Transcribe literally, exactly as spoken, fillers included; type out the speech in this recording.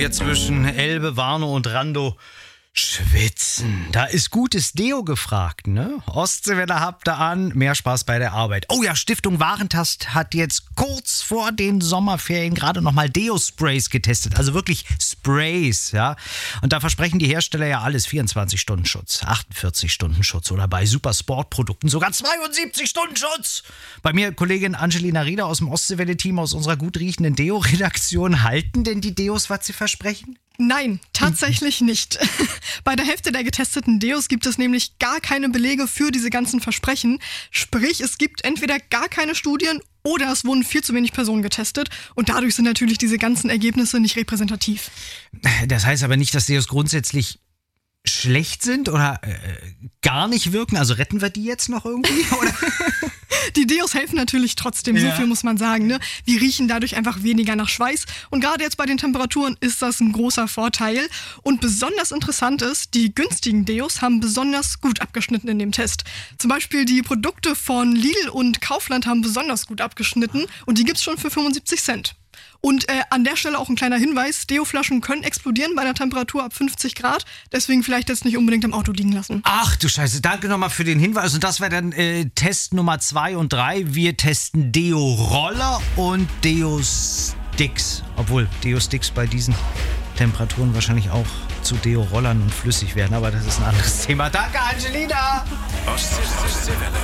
wir zwischen Elbe, Warnow und Randow schwitzen. Da ist gutes Deo gefragt, ne? Ostseewelle habt ihr an, mehr Spaß bei der Arbeit. Oh ja, Stiftung Warentast hat jetzt kurz vor den Sommerferien gerade nochmal Deo-Sprays getestet. Also wirklich Sprays, ja. Und da versprechen die Hersteller ja alles: vierundzwanzig Stunden Schutz, achtundvierzig Stunden Schutz oder bei Supersportprodukten sogar zweiundsiebzig Stunden Schutz. Bei mir Kollegin Angelina Rieder aus dem Ostseewelle-Team aus unserer gut riechenden Deo-Redaktion. Halten denn die Deos, was sie versprechen? Nein, tatsächlich nicht. Bei der Hälfte der getesteten Deos gibt es nämlich gar keine Belege für diese ganzen Versprechen. Sprich, es gibt entweder gar keine Studien oder es wurden viel zu wenig Personen getestet und dadurch sind natürlich diese ganzen Ergebnisse nicht repräsentativ. Das heißt aber nicht, dass Deos grundsätzlich schlecht sind oder äh, gar nicht wirken? Also retten wir die jetzt noch irgendwie? Oder? Die Deos helfen natürlich trotzdem, Ja. so viel muss man sagen. Ne? Wir riechen dadurch einfach weniger nach Schweiß und gerade jetzt bei den Temperaturen ist das ein großer Vorteil. Und besonders interessant ist, die günstigen Deos haben besonders gut abgeschnitten in dem Test. Zum Beispiel die Produkte von Lidl und Kaufland haben besonders gut abgeschnitten und die gibt's schon für fünfundsiebzig Cent. Und äh, an der Stelle auch ein kleiner Hinweis: Deo-Flaschen können explodieren bei einer Temperatur ab fünfzig Grad. Deswegen vielleicht jetzt nicht unbedingt im Auto liegen lassen. Ach du Scheiße, danke nochmal für den Hinweis. Und das wäre dann äh, Test Nummer zwei und drei. Wir testen Deo-Roller und Deo-Sticks. Obwohl Deo-Sticks bei diesen Temperaturen wahrscheinlich auch zu Deo-Rollern und flüssig werden. Aber das ist ein anderes Thema. Danke, Angelina! Ostsee- Ostseewelle.